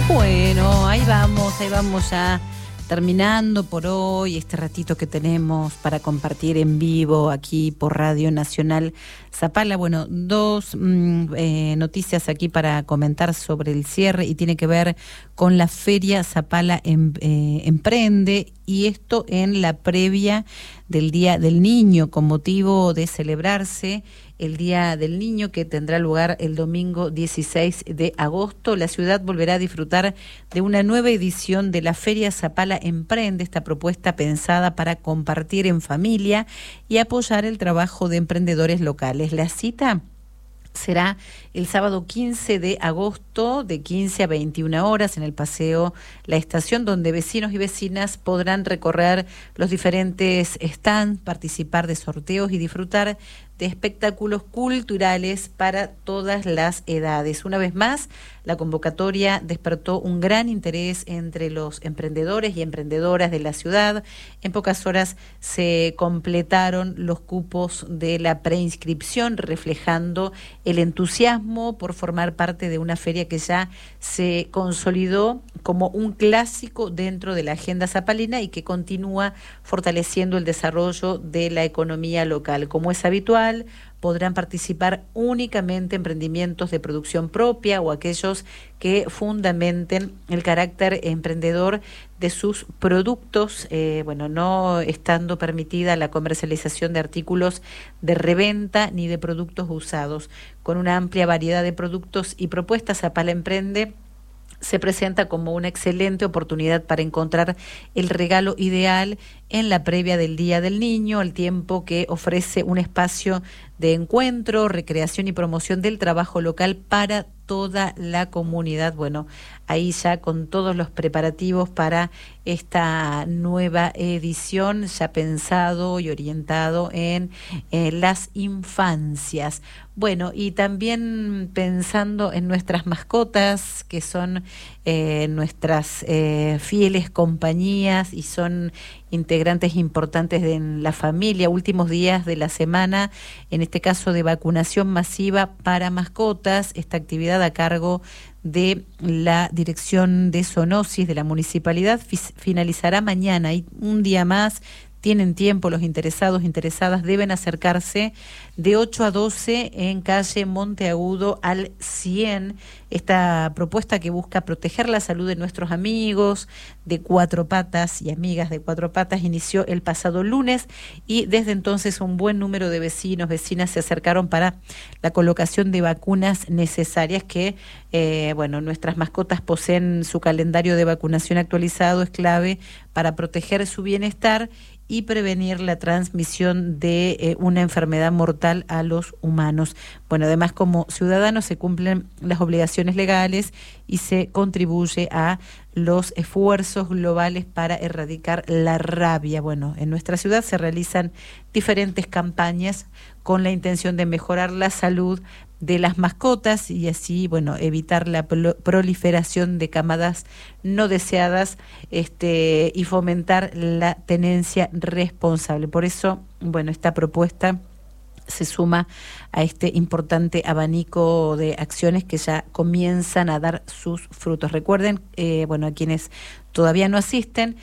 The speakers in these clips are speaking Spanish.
Bueno, ahí vamos ya terminando por hoy este ratito que tenemos para compartir en vivo aquí por Radio Nacional Zapala. Bueno, dos noticias aquí para comentar sobre el cierre y tiene que ver con la Feria Zapala Emprende, y esto en la previa del Día del Niño, con motivo de celebrarse el Día del Niño, que tendrá lugar el domingo 16 de agosto. La ciudad volverá a disfrutar de una nueva edición de la Feria Zapala Emprende, esta propuesta pensada para compartir en familia y apoyar el trabajo de emprendedores locales. La cita será el sábado 15 de agosto de 15 a 21 horas en el Paseo La Estación, donde vecinos y vecinas podrán recorrer los diferentes stands, participar de sorteos y disfrutar de espectáculos culturales para todas las edades. Una vez más, la convocatoria despertó un gran interés entre los emprendedores y emprendedoras de la ciudad. En pocas horas se completaron los cupos de la preinscripción, reflejando el entusiasmo por formar parte de una feria que ya se consolidó como un clásico dentro de la agenda zapalina y que continúa fortaleciendo el desarrollo de la economía local. Como es habitual, podrán participar únicamente emprendimientos de producción propia o aquellos que fundamenten el carácter emprendedor de sus productos, no estando permitida la comercialización de artículos de reventa ni de productos usados. Con una amplia variedad de productos y propuestas, Zapala Emprende se presenta como una excelente oportunidad para encontrar el regalo ideal en la previa del Día del Niño, al tiempo que ofrece un espacio de encuentro, recreación y promoción del trabajo local para toda la comunidad. Bueno, ahí ya con todos los preparativos para esta nueva edición, ya pensado y orientado en las infancias. Bueno, y también pensando en nuestras mascotas, que son nuestras fieles compañías y son integrantes importantes de la familia. Últimos días de la semana, en este caso de vacunación masiva para mascotas, esta actividad a cargo de la Dirección de Zoonosis de la Municipalidad finalizará mañana, y un día más. Tienen tiempo los interesadas, deben acercarse de 8 a 12 en calle Monteagudo al 100. Esta propuesta que busca proteger la salud de nuestros amigos de cuatro patas y amigas de cuatro patas inició el pasado lunes, y desde entonces un buen número de vecinas se acercaron para la colocación de vacunas necesarias que, nuestras mascotas poseen su calendario de vacunación actualizado. Es clave para proteger su bienestar y prevenir la transmisión de una enfermedad mortal a los humanos. Bueno, además, como ciudadanos se cumplen las obligaciones legales y se contribuye a los esfuerzos globales para erradicar la rabia. Bueno, en nuestra ciudad se realizan diferentes campañas con la intención de mejorar la salud de las mascotas y así, evitar la proliferación de camadas no deseadas, y fomentar la tenencia responsable. Por eso, esta propuesta se suma a este importante abanico de acciones que ya comienzan a dar sus frutos. Recuerden, a quienes todavía no asisten,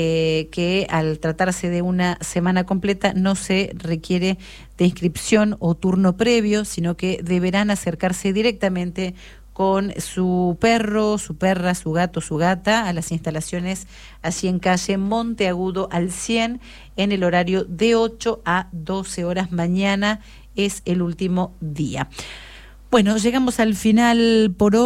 que al tratarse de una semana completa no se requiere de inscripción o turno previo, sino que deberán acercarse directamente con su perro, su perra, su gato, su gata a las instalaciones allí en calle Monteagudo al 100 en el horario de 8 a 12 horas. Mañana es el último día. Bueno, llegamos al final por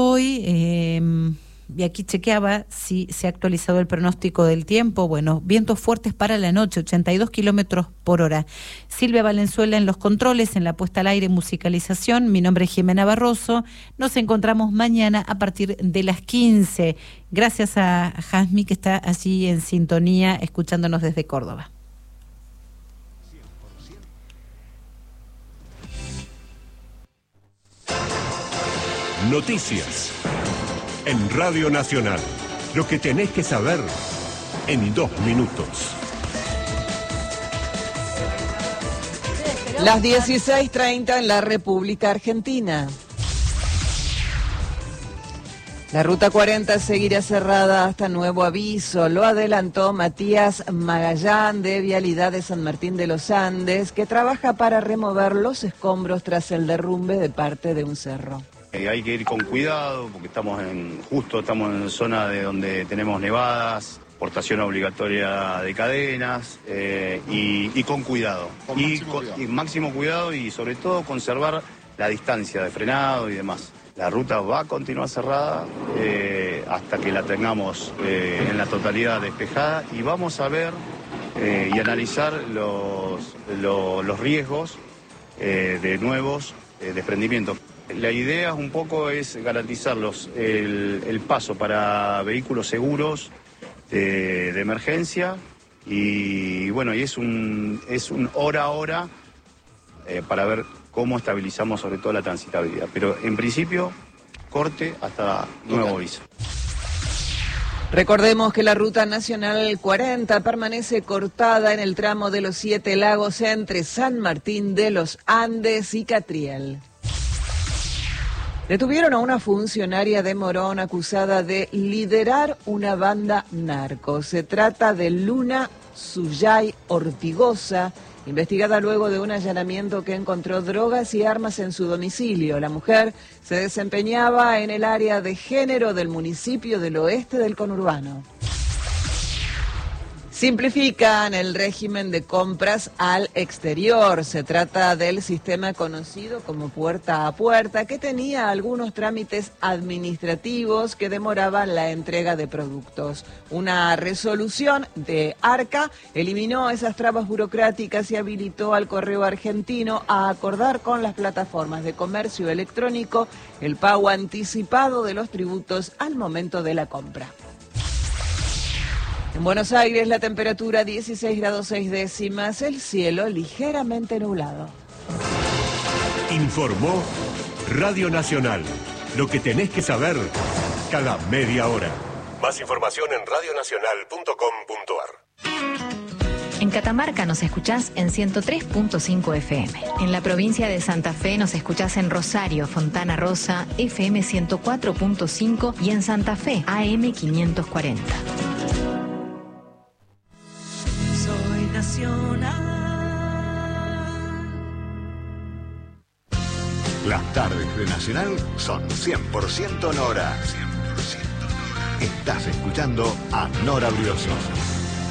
hoy. Y aquí chequeaba si se ha actualizado el pronóstico del tiempo. Bueno, vientos fuertes para la noche, 82 kilómetros por hora. Silvia Valenzuela en los controles, en la puesta al aire y musicalización. Mi nombre es Jimena Barroso. Nos encontramos mañana a partir de las 15. Gracias a Jasmi, que está allí en sintonía, escuchándonos desde Córdoba. Noticias en Radio Nacional. Lo que tenés que saber en 2 minutos. Las 16:30 en la República Argentina. La Ruta 40 seguirá cerrada hasta nuevo aviso, lo adelantó Matías Magallán de Vialidad de San Martín de los Andes, que trabaja para remover los escombros tras el derrumbe de parte de un cerro. Hay que ir con cuidado porque estamos en zona de donde tenemos nevadas, portación obligatoria de cadenas y con cuidado. Y máximo cuidado y sobre todo conservar la distancia de frenado y demás. La ruta va a continuar cerrada hasta que la tengamos en la totalidad despejada y vamos a ver y analizar los riesgos de nuevos desprendimientos. La idea un poco es garantizar el paso para vehículos seguros de emergencia y bueno, y es un hora a hora para ver cómo estabilizamos sobre todo la transitabilidad. Pero en principio, corte hasta nuevo aviso. Recordemos que la Ruta Nacional 40 permanece cortada en el tramo de los 7 Lagos entre San Martín de los Andes y Catriel. Detuvieron a una funcionaria de Morón acusada de liderar una banda narco. Se trata de Luna Suyay Ortigosa, investigada luego de un allanamiento que encontró drogas y armas en su domicilio. La mujer se desempeñaba en el área de género del municipio del oeste del conurbano. Simplifican el régimen de compras al exterior. Se trata del sistema conocido como puerta a puerta, que tenía algunos trámites administrativos que demoraban la entrega de productos. Una resolución de ARCA eliminó esas trabas burocráticas y habilitó al correo argentino a acordar con las plataformas de comercio electrónico el pago anticipado de los tributos al momento de la compra. En Buenos Aires la temperatura 16 grados 6 décimas, el cielo ligeramente nublado. Informó Radio Nacional. Lo que tenés que saber cada media hora. Más información en radionacional.com.ar. En Catamarca nos escuchás en 103.5 FM. En la provincia de Santa Fe nos escuchás en Rosario, Fontana Rosa, FM 104.5 y en Santa Fe, AM 540. Las tardes de Nacional son 100% Nora. 100% Nora. Estás escuchando a Nora Brioso.